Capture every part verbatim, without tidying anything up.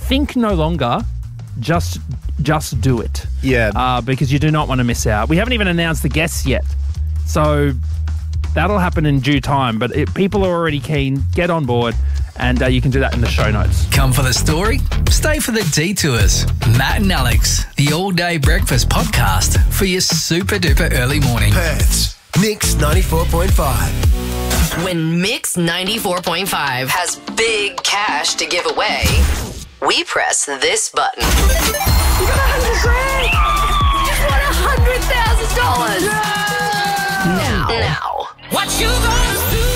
think no longer. Just just do it. Yeah. Uh, because you do not want to miss out. We haven't even announced the guests yet. So that'll happen in due time. But it, people are already keen. Get on board. And uh, you can do that in the show notes. Come for the story, stay for the detours. Matt and Alex, the all-day breakfast podcast for your super-duper early morning. Perth's Mix ninety-four point five. When Mix ninety-four point five has big cash to give away, we press this button. You got a hundred grand! You won a hundred thousand dollars! Now, now, What you gonna do?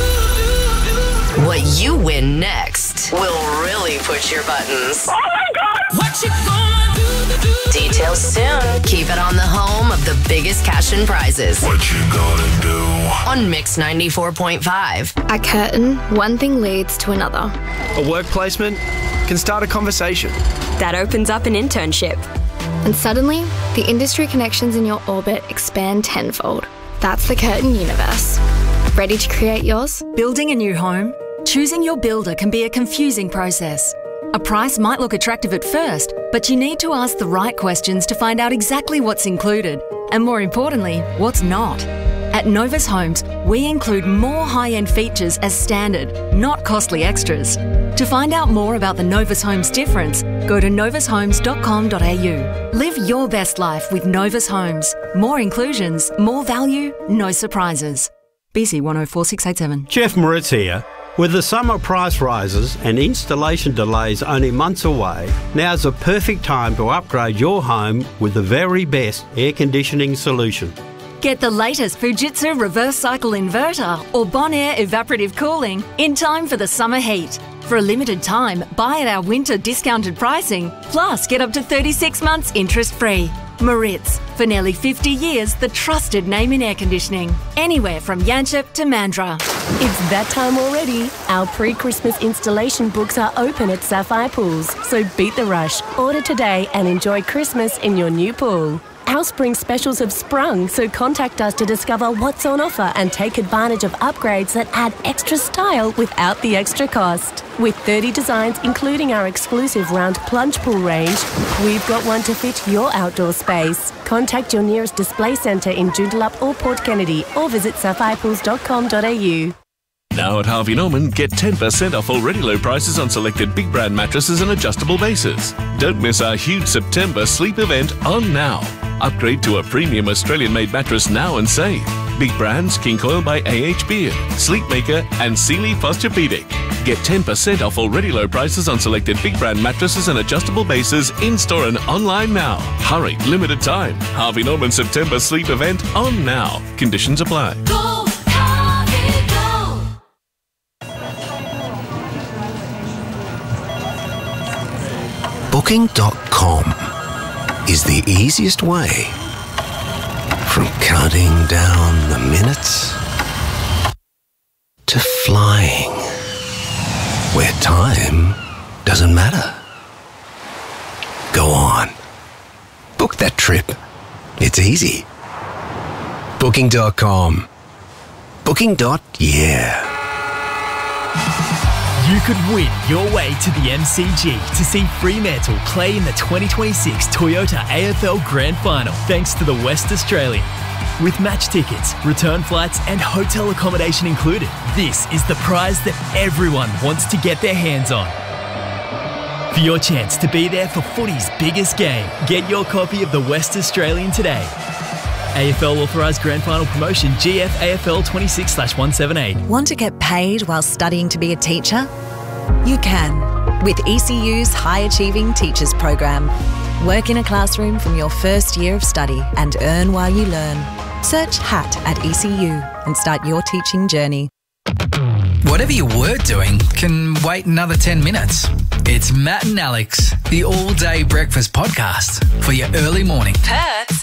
what you win next will really push your buttons. Oh my God! What you gonna do? Details soon. Keep it on the home of the biggest cash and prizes. What you gonna do? On Mix ninety-four point five. At Curtin, one thing leads to another. A work placement can start a conversation. That opens up an internship. And suddenly, the industry connections in your orbit expand tenfold. That's the Curtin universe. Ready to create yours? Building a new home? Choosing your builder can be a confusing process. A price might look attractive at first, but you need to ask the right questions to find out exactly what's included, and more importantly, what's not. At Novus Homes, we include more high-end features as standard, not costly extras. To find out more about the Novus Homes difference, go to novus homes dot com dot a u. Live your best life with Novus Homes. More inclusions, more value, no surprises. B C one oh four six eight seven. Jeff Moritz here. With the summer price rises and installation delays only months away, now's a perfect time to upgrade your home with the very best air conditioning solution. Get the latest Fujitsu reverse cycle inverter or Bonaire evaporative cooling in time for the summer heat. For a limited time, buy at our winter discounted pricing, plus get up to thirty-six months interest-free. Moritz, for nearly fifty years, the trusted name in air conditioning. Anywhere from Yanchep to Mandurah. It's that time already. Our pre-Christmas installation books are open at Sapphire Pools, so beat the rush. Order today and enjoy Christmas in your new pool. Our spring specials have sprung, so contact us to discover what's on offer and take advantage of upgrades that add extra style without the extra cost. With thirty designs, including our exclusive round plunge pool range, we've got one to fit your outdoor space. Contact your nearest display centre in Joondalup or Port Kennedy or visit sapphire pools dot com dot a u. Now at Harvey Norman, get ten percent off already low prices on selected big brand mattresses and adjustable bases. Don't miss our huge September sleep event on now. Upgrade to a premium Australian-made mattress now and save. Big brands, King Coil by A H Beard, Sleepmaker and Sealy Posturepedic. Get ten percent off already low prices on selected big brand mattresses and adjustable bases in-store and online now. Hurry, limited time. Harvey Norman September sleep event on now. Conditions apply. Go, Harvey, go. Booking dot com is the easiest way from counting down the minutes to flying where time doesn't matter. Go on. Book that trip. It's easy. Booking dot com. Booking. Yeah. You could win your way to the M C G to see Fremantle play in the twenty twenty-six Toyota A F L Grand Final thanks to the West Australian. With match tickets, return flights and hotel accommodation included, this is the prize that everyone wants to get their hands on. For your chance to be there for footy's biggest game, get your copy of the West Australian today. A F L authorised Grand Final promotion G F A F L twenty-six slash one seventy-eight. Want to get paid while studying to be a teacher? You can with E C U's High Achieving Teachers Program. Work in a classroom from your first year of study and earn while you learn. Search H A T at E C U and start your teaching journey. Whatever you were doing can wait another ten minutes. It's Matt and Alex, the all-day breakfast podcast for your early morning. Perth's